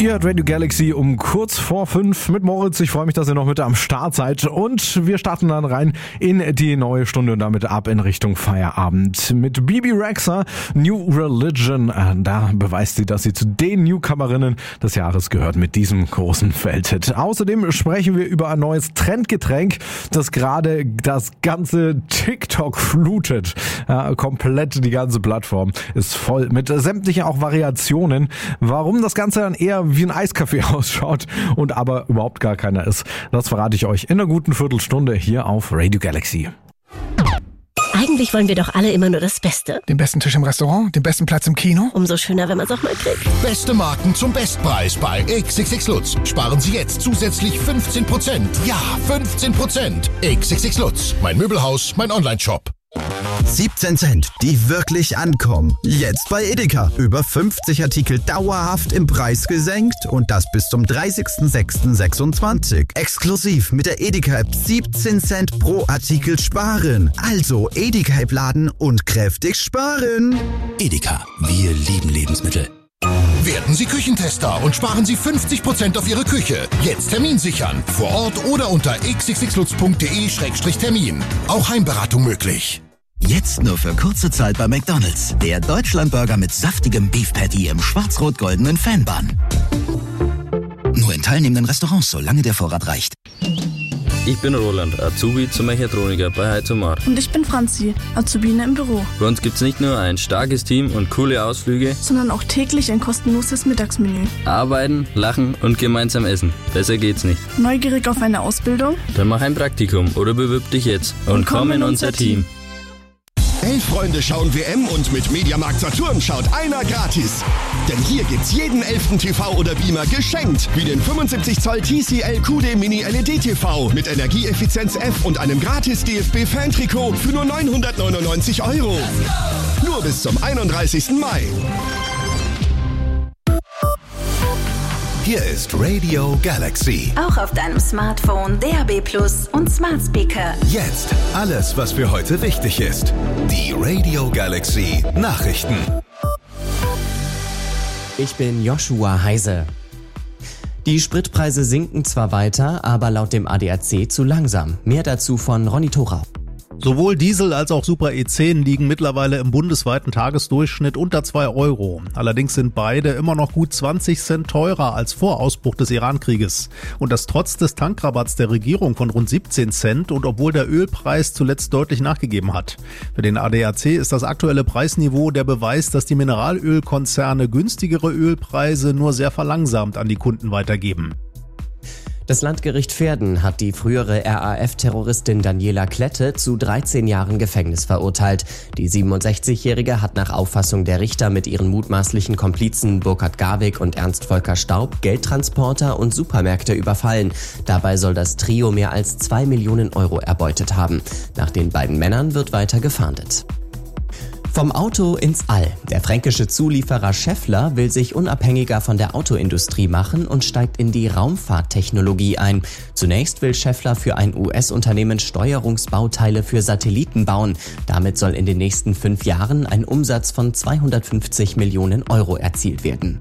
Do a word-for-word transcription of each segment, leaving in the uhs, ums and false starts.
Ihr hört Radio Galaxy um kurz vor fünf mit Moritz. Ich freue mich, dass ihr noch mit am Start seid. Und wir starten dann rein in die neue Stunde und damit ab in Richtung Feierabend. Mit Bibi Rexha, New Religion. Da beweist sie, dass sie zu den Newcomerinnen des Jahres gehört mit diesem großen Feldhit. Außerdem sprechen wir über ein neues Trendgetränk, das gerade das ganze TikTok flutet. Ja, komplett die ganze Plattform ist voll mit sämtlichen auch Variationen. Warum das Ganze dann eher wie ein Eiskaffee ausschaut und aber überhaupt gar keiner ist, das verrate ich euch in einer guten Viertelstunde hier auf Radio Galaxy. Eigentlich wollen wir doch alle immer nur das Beste. Den besten Tisch im Restaurant, den besten Platz im Kino. Umso schöner, wenn man es auch mal kriegt. Beste Marken zum Bestpreis bei X X X Lutz. Sparen Sie jetzt zusätzlich fünfzehn Prozent. Ja, fünfzehn Prozent. X X X Lutz. Mein Möbelhaus, mein Online-Shop. siebzehn Cent, die wirklich ankommen. Jetzt bei Edeka. Über fünfzig Artikel dauerhaft im Preis gesenkt und das bis zum dreißigsten sechsten sechsundzwanzig. Exklusiv mit der Edeka-App siebzehn Cent pro Artikel sparen. Also Edeka-App laden und kräftig sparen. Edeka, wir lieben Lebensmittel. Werden Sie Küchentester und sparen Sie fünfzig Prozent auf Ihre Küche. Jetzt Termin sichern. Vor Ort oder unter x x x lutz punkt d e Schrägstrich Termin. Auch Heimberatung möglich. Jetzt nur für kurze Zeit bei McDonald's. Der Deutschlandburger mit saftigem Beef Patty im schwarz-rot-goldenen Fanbun. Nur in teilnehmenden Restaurants, solange der Vorrat reicht. Ich bin Roland, Azubi zum Mechatroniker bei Heizomar. Und ich bin Franzi, Azubine im Büro. Bei uns gibt's nicht nur ein starkes Team und coole Ausflüge, sondern auch täglich ein kostenloses Mittagsmenü. Arbeiten, lachen und gemeinsam essen. Besser geht's nicht. Neugierig auf eine Ausbildung? Dann mach ein Praktikum oder bewirb dich jetzt und, und komm in unser Team. Elf Freunde schauen W M und mit Mediamarkt Saturn schaut einer gratis. Denn hier gibt's jeden elften T V oder Beamer geschenkt. Wie den fünfundsiebzig Zoll T C L Q D Mini L E D T V mit Energieeffizienz F und einem gratis D F B-Fan-Trikot für nur neunhundertneunundneunzig Euro. Nur bis zum einunddreißigsten Mai. Hier ist Radio Galaxy. Auch auf deinem Smartphone, D A B Plus und Smart Speaker. Jetzt alles, was für heute wichtig ist. Die Radio Galaxy Nachrichten. Ich bin Joshua Heise. Die Spritpreise sinken zwar weiter, aber laut dem A D A C zu langsam. Mehr dazu von Ronny Thorau. Sowohl Diesel als auch Super E zehn liegen mittlerweile im bundesweiten Tagesdurchschnitt unter zwei Euro. Allerdings sind beide immer noch gut zwanzig Cent teurer als vor Ausbruch des Iran-Krieges. Und das trotz des Tankrabatts der Regierung von rund siebzehn Cent und obwohl der Ölpreis zuletzt deutlich nachgegeben hat. Für den A D A C ist das aktuelle Preisniveau der Beweis, dass die Mineralölkonzerne günstigere Ölpreise nur sehr verlangsamt an die Kunden weitergeben. Das Landgericht Verden hat die frühere R A F-Terroristin Daniela Klette zu dreizehn Jahren Gefängnis verurteilt. Die siebenundsechzigjährige hat nach Auffassung der Richter mit ihren mutmaßlichen Komplizen Burkhard Garwig und Ernst Volker Staub Geldtransporter und Supermärkte überfallen. Dabei soll das Trio mehr als zwei Millionen Euro erbeutet haben. Nach den beiden Männern wird weiter gefahndet. Vom Auto ins All. Der fränkische Zulieferer Schaeffler will sich unabhängiger von der Autoindustrie machen und steigt in die Raumfahrttechnologie ein. Zunächst will Schaeffler für ein U S-Unternehmen Steuerungsbauteile für Satelliten bauen. Damit soll in den nächsten fünf Jahren ein Umsatz von zweihundertfünfzig Millionen Euro erzielt werden.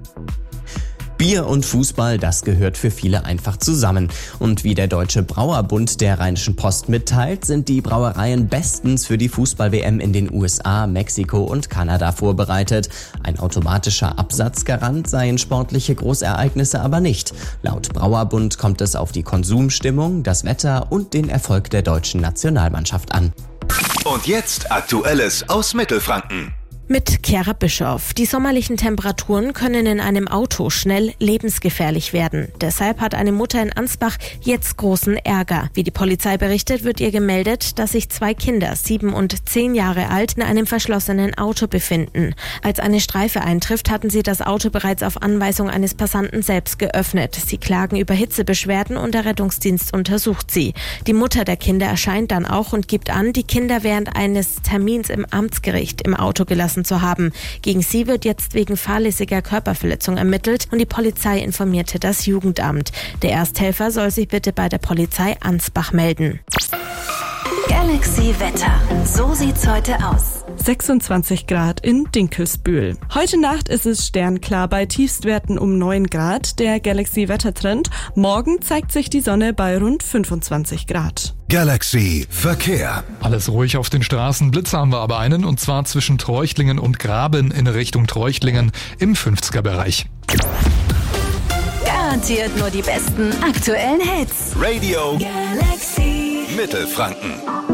Bier und Fußball, das gehört für viele einfach zusammen. Und wie der Deutsche Brauerbund der Rheinischen Post mitteilt, sind die Brauereien bestens für die Fußball-W M in den U S A, Mexiko und Kanada vorbereitet. Ein automatischer Absatzgarant seien sportliche Großereignisse aber nicht. Laut Brauerbund kommt es auf die Konsumstimmung, das Wetter und den Erfolg der deutschen Nationalmannschaft an. Und jetzt Aktuelles aus Mittelfranken. Mit Chiara Bischoff. Die sommerlichen Temperaturen können in einem Auto schnell lebensgefährlich werden. Deshalb hat eine Mutter in Ansbach jetzt großen Ärger. Wie die Polizei berichtet, wird ihr gemeldet, dass sich zwei Kinder, sieben und zehn Jahre alt, in einem verschlossenen Auto befinden. Als eine Streife eintrifft, hatten sie das Auto bereits auf Anweisung eines Passanten selbst geöffnet. Sie klagen über Hitzebeschwerden und der Rettungsdienst untersucht sie. Die Mutter der Kinder erscheint dann auch und gibt an, die Kinder während eines Termins im Amtsgericht im Auto gelassen zu haben. Gegen sie wird jetzt wegen fahrlässiger Körperverletzung ermittelt und die Polizei informierte das Jugendamt. Der Ersthelfer soll sich bitte bei der Polizei Ansbach melden. Galaxy Wetter. So sieht's heute aus. sechsundzwanzig Grad in Dinkelsbühl. Heute Nacht ist es sternklar bei Tiefstwerten um neun Grad. Der Galaxy Wettertrend. Morgen zeigt sich die Sonne bei rund fünfundzwanzig Grad. Galaxy Verkehr. Alles ruhig auf den Straßen. Blitzer haben wir aber einen, und zwar zwischen Treuchtlingen und Graben in Richtung Treuchtlingen im fünfziger Bereich. Garantiert nur die besten aktuellen Hits. Radio Galaxy Mittelfranken.